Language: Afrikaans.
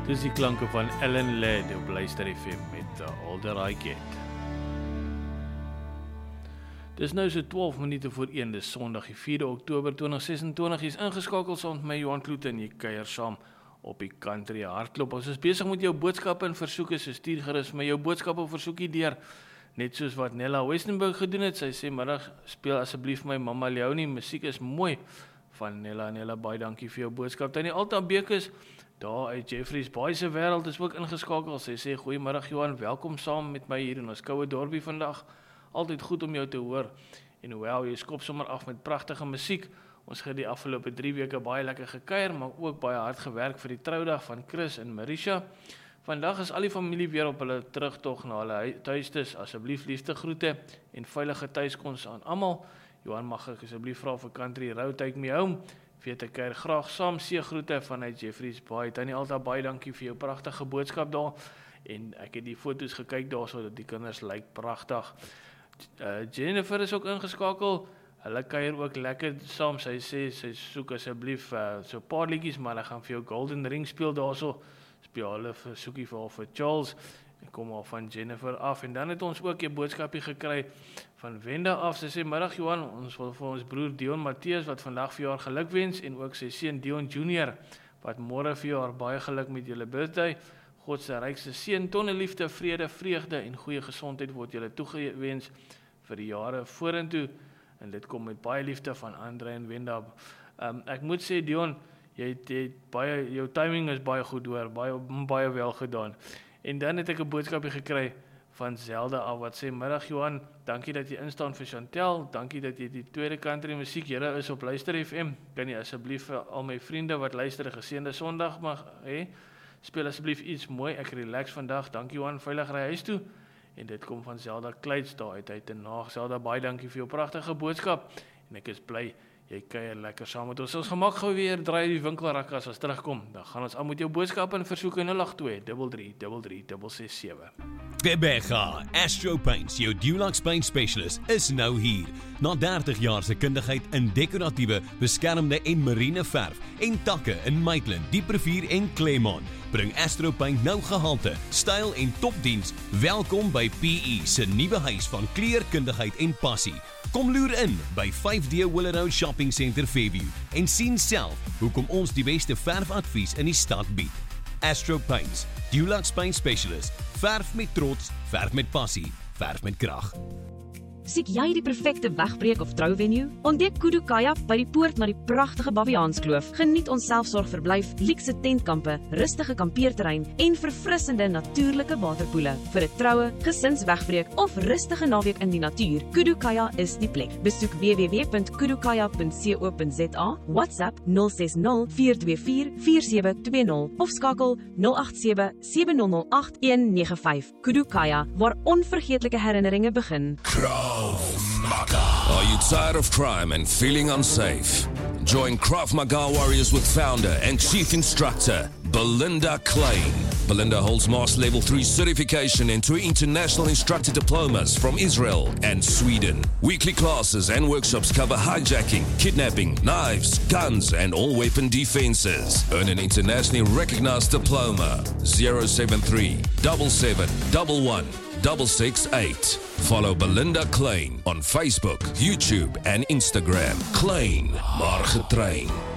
Dis die klanke van Ellen Ladd op Luister FM met All That I Get. Dis nou so 12 minute voor 1, dis Sondag die 4 Oktober 2026, jy is ingeskakel saam met my Johan Kloete en jy kuier saam op die Country Hardloop. Ons is besig met jou boodskappe en versoeke, so stuur gerus my jou boodskappe of versoekie deur, net soos wat Nella Westenburg gedoen het. Sy sê, middag speel asseblief my Mama Leonie, musiek is mooi van Nella. Nella, baie dankie vir jou boodskap. Tannie Alta Bekes, daar uit Jeffreys Baai se wêreld is ook ingeskakel. Sy sê, goeiemiddag Johan, welkom saam met my hier in ons koue dorpie vandag. Altyd goed om jou te hoor, en hoewel, jy skop sommer af met pragtige musiek. Ons het die afgelope 3 weke baie lekker gekuier, maar ook baie hard gewerk vir die troudag van Chris en Marisha. Vandag is al die familie weer op hulle terugtog na hulle tuistes. Asseblief liefde groete en veilige tuiskoms aan almal. Johan, mag ek asseblief vra vir Country Road Take Me Home? Weet ek kuier graag saam, seëgroete vanuit Jeffreys Baai. Tannie Alta, baie dankie vir jou pragtige boodskap daar. En ek het die foto's gekyk daar, so dat die kinders lyk pragtig. Jennifer is ook ingeskakel, hulle kuier ook lekker saam, sy sê, sy soek asseblief so paar liedjies, maar hulle gaan vir jou Golden Ring speel daarso, speel hulle versoekie vir Charles, en kom al van Jennifer af, en dan het ons ook 'n boodskapie gekry van Wenda af, sy sê, middag Johan, ons wil vir ons broer Dion Matthias, wat vandag vir jaar geluk wens, en ook sy seun Dion Junior, wat môre vir jaar baie geluk met julle birthday, God se rykste seën, tonne liefde, vrede, vreugde en goeie gesondheid word julle toegewens vir die jare vorentoe. En dit kom met baie liefde van Andre en Wenda. Ek moet sê Dion, jou timing is baie goed hoor, baie wel gedaan. En dan het ek 'n boodskapie gekry van Zelda af wat sê, middag Johan, dankie dat jy instaan vir Chantel, dankie dat jy die tweede country musiek, julle is op Luister FM, kan jy asseblief vir al my vriende wat luister 'n geseënde Sondag mag hê? Speel asseblief iets mooi, ek relax vandag, dankie Johan, veilig ry huis toe, en dit kom van Zelda Kleits daar uit en na. Zelda, baie dankie vir jou pragtige boodskap, en ek is bly, jy kuier lekker saam met ons. Ons gemaak gou weer, draai die winkelrakke as ons terugkom, dan gaan ons aan met jou boodskap en versoeke 082-33-667. Bebega, Astro Paints, jou Dulux Paint Specialist, is nou hier. Na 30 jaar se kundigheid in dekoratiewe, beskermde en marine verf en takke in Maitland, Dieprivier en Claremont, bring Astro Paint nou gehalte, styl en topdiens. Welkom by PE se nuwe huis van kleurkundigheid en passie. Kom loer in by 5D Willow Shopping Center Fairview en sien self hoekom ons die beste verfadvies in die stad bied. Astro Paints, Dulux Paint Specialist, verf met trots, verf met passie, verf met krag. Siek jy die perfekte wegbreek of trouvenue? Ontdek Kudu Kayak by die poort na die pragtige Baviaanskloof. Geniet ons selfsorgverblyf, luukse tentkampe, rustige kampeerterrein en verfrissende natuurlike waterpoele. Vir 'n troue, gesinswegbreek of rustige naweek in die natuur, Kudu Kayak is die plek. Besoek www.kudukayak.co.za, WhatsApp 060-424-4720 of skakel 087-7008-195. Kudu Kayak, waar onvergeetlike herinneringe begin. Are you tired of crime and feeling unsafe? Join Krav Maga Warriors with founder and chief instructor Belinda Klein. Belinda holds Master Level 3 certification and 2 international instructor diplomas from Israel and Sweden. Weekly classes and workshops cover hijacking, kidnapping, knives, guns, and all weapon defenses. Earn an internationally recognized diploma. 073 7711 668. Follow Belinda Klein on Facebook, YouTube, and Instagram. Klein, maar getrain.